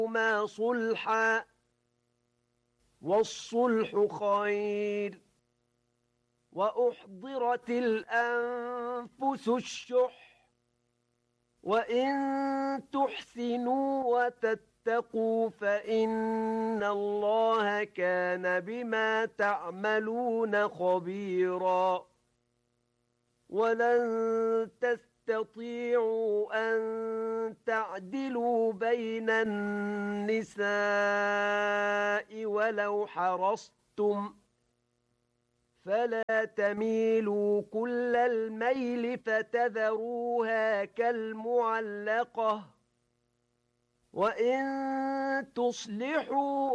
ما صلحا والصلح خير وأحضرت الأنفس الشح وإن تحسنوا وتتقوا فإن الله كان بما تعملون خبيرا ولن تستطيعوا أن تعدلوا بين النساء ولو حرصتم فلا تميلوا كل الميل فتذروها كالمعلقة وإن تصلحوا